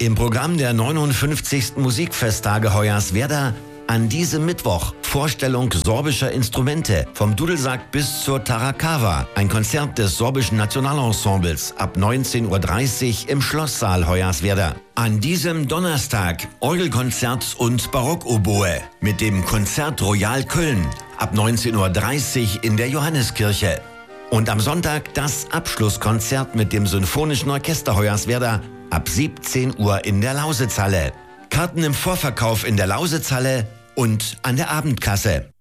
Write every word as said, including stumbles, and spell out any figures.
Im Programm der neunundfünfzigsten Musikfesttage Hoyerswerda an diesem Mittwoch Vorstellung sorbischer Instrumente vom Dudelsack bis zur Tarakawa. Ein Konzert des sorbischen Nationalensembles ab neunzehn Uhr dreißig im Schlosssaal Hoyerswerda. An diesem Donnerstag Orgelkonzert und Barockoboe mit dem Konzert Royal Köln ab neunzehn Uhr dreißig in der Johanneskirche. Und am Sonntag das Abschlusskonzert mit dem Sinfonischen Orchester Hoyerswerda ab siebzehn Uhr in der Lausitzhalle. Karten im Vorverkauf in der Lausitzhalle und an der Abendkasse.